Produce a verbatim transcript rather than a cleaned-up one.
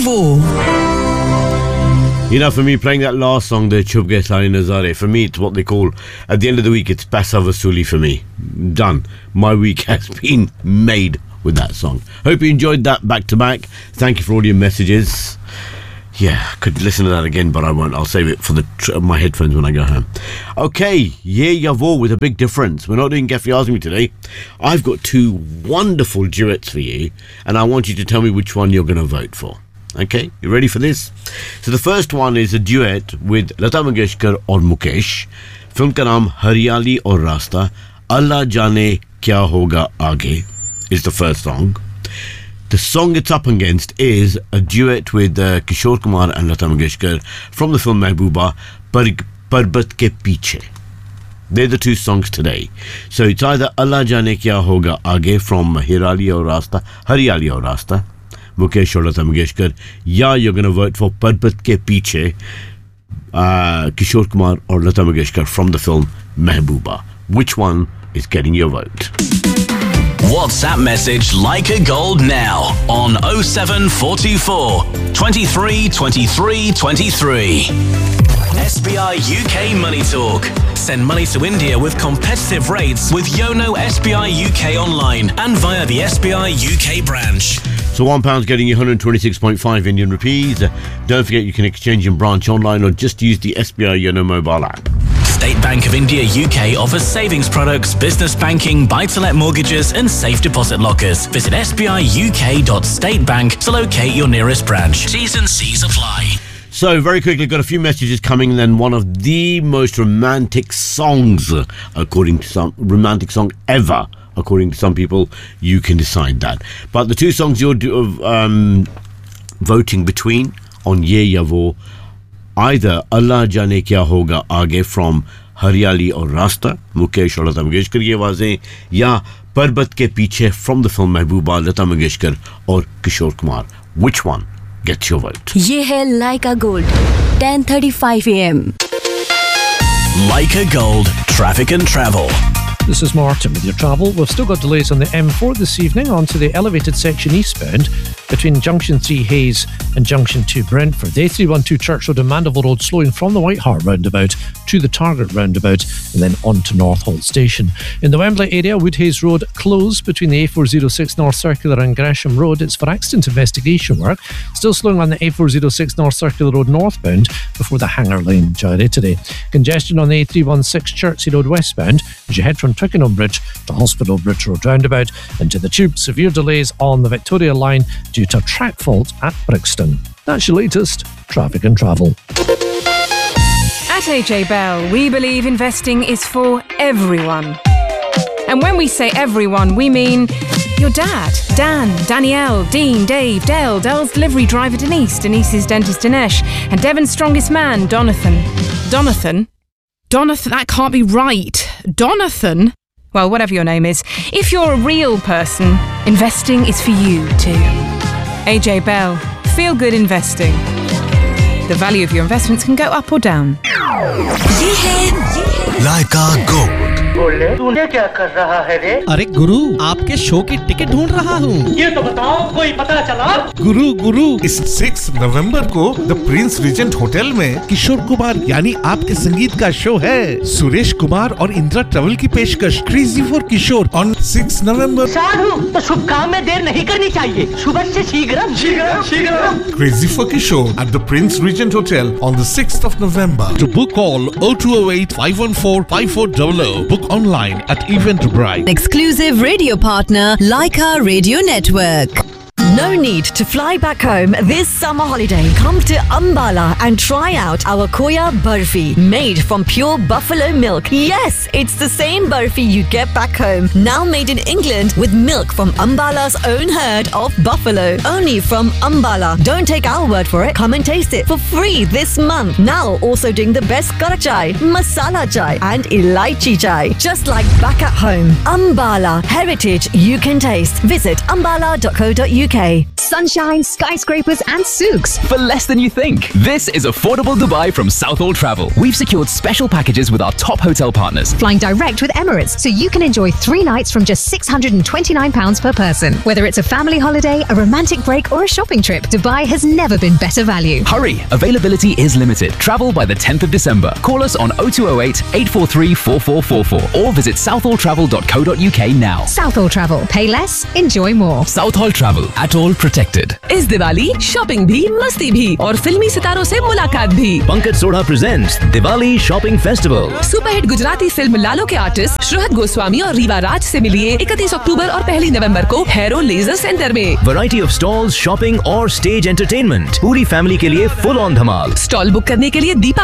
वो. You know, for me, playing that last song, the Chub Gaye Sare Nazare, for me, it's what they call, at the end of the week, it's Paisa Vasuli for me. Done. My week has been made with that song. Hope you enjoyed that back to back. Thank you for all your messages. Yeah, I could listen to that again, but I won't. I'll save it for the tr- my headphones when I go home. Okay, Ye Ya Wo with a big difference. We're not doing Gefi Azmi today. I've got two wonderful duets for you, and I want you to tell me which one you're going to vote for. Okay, you ready for this? So the first one is a duet with Lata Mangeshkar or Mukesh. Film ka naam Haryali aur Rasta. Allah Jaane Kya Hoga Aage is the first song. The song it's up against is a duet with uh, Kishore Kumar and Lata Mangeshkar from the film Mehbooba, Par- Parbat Ke Piche. They're the two songs today. So it's either Allah Jaane Kya Hoga Aage from Haryali aur Rasta, Haryali aur Rasta, Mukesh or Lata Mangeshkar, ya you're going to vote for Parbat Ke Piche, uh, Kishore Kumar or Lata Mangeshkar from the film Mehbooba. Which one is getting your vote? WhatsApp message Leica Gold now on oh seven four two four, twenty-three twenty-three twenty-three. S B I U K Money Talk. Send money to India with competitive rates with Yono S B I U K online and via the S B I U K branch. So one pound's getting you one hundred twenty-six point five Indian rupees. Don't forget you can exchange in branch online or just use the S B I Yono mobile app. State Bank of India U K offers savings products, business banking, buy-to-let mortgages and safe deposit lockers. Visit s b i u k dot state bank to locate your nearest branch. T's and C's apply. So, very quickly, got a few messages coming, and then one of the most romantic songs, according to some, romantic song ever, according to some people. You can decide that. But the two songs you're um, voting between on Ye Ya Wo, either Allah Jaane Kya Hoga Aage from Haryali aur Rasta, Mukesh aur Lata Mangeshkar ki आवाजें, या Parbat Ke Piche from the film Mehbooba, Lata Mangeshkar और Kishore Kumar. Which one gets your vote? ये है Leica Gold, ten thirty-five a m. Leica Gold, traffic and travel. This is Martin with your travel. We've still got delays on the M four this evening onto the elevated section eastbound between Junction three Hayes and Junction two Brentford. The A three twelve Church Road and Mandeville Road slowing from the White Hart roundabout to the Target roundabout and then on to North Hall Station. In the Wembley area, Woodhays Road closed between the A four oh six North Circular and Gresham Road. It's for accident investigation work. Still slowing on the A four oh six North Circular Road northbound before the Hanger Lane Jowry today. Congestion on the A three sixteen Chertsey Road westbound as you head from Twickenham Bridge to Hospital Bridge Road roundabout and to the Tube. Severe delays on the Victoria line due to a track fault at Brixton. That's your latest traffic and travel. At A J Bell, we believe investing is for everyone. And when we say everyone, we mean your dad, Dan, Danielle, Dean, Dave, Dale, Dell's delivery driver Denise, Denise's dentist Dinesh, and Devon's strongest man, Donathan. Donathan? Donathan, that can't be right. Donathan? Well, whatever your name is, if you're a real person, investing is for you too. A J Bell, feel good investing. The value of your investments can go up or down. Leica Gold. बोले तूने क्या कर रहा है रे? अरे गुरु, आपके show की टिकट ढूंढ रहा हूँ। ये तो बताओ, कोई पता चला? गुरु गुरु इस सिक्स नवंबर को द प्रिंस रीजेंट होटल में किशोर कुमार यानी आपके संगीत का शो है। सुरेश कुमार और इंदिरा ट्रेवल की पेशकश crazy for Kishore on six नवंबर। साधु, तो शुभ काम में देर नहीं करनी चाहिए। सुबह से शीघ्रम शीघ्रम शीघ्रम। Crazy for Kishore at the Prince Regent Hotel on the sixth of November. To book, call oh two oh eight, five one four, five four zero zero. Book online at Eventbrite. Exclusive radio partner, Leica Radio Network. No need to fly back home this summer holiday. Come to Ambala and try out our Koya Burfi, made from pure buffalo milk. Yes, it's the same burfi you get back home, now made in England with milk from Ambala's own herd of buffalo. Only from Ambala. Don't take our word for it. Come and taste it for free this month. Now also doing the best karak chai, masala chai and elaichi chai. Just like back at home. Ambala, heritage you can taste. Visit ambala dot co dot u k. sunshine, skyscrapers and souks. For less than you think. This is affordable Dubai from Southall Travel. We've secured special packages with our top hotel partners. Flying direct with Emirates, so you can enjoy three nights from just six hundred twenty-nine pounds per person. Whether it's a family holiday, a romantic break or a shopping trip, Dubai has never been better value. Hurry! Availability is limited. Travel by the tenth of December. Call us on oh two oh eight, eight four three, four four four four or visit southall travel dot co dot uk now. Southall Travel. Pay less, enjoy more. Southall Travel. At all protected. इस Diwali shopping भी मस्ती भी और फिल्मी सितारों से मुलाकात भी। Pankaj Sodha presents Diwali shopping festival. Superhit Gujarati film लालो के आर्टिस्ट श्रहद गोस्वामी और रीवा राज से मिलिए इकतीस अक्टूबर और पहली नवंबर को हैरो लेजर सेंटर में। वैरायटी ऑफ स्टॉल्स, शॉपिंग और स्टेज एंटरटेनमेंट। पूरी फैमिली के लिए full on Dhamaal. Stall book करने के लिए दीपा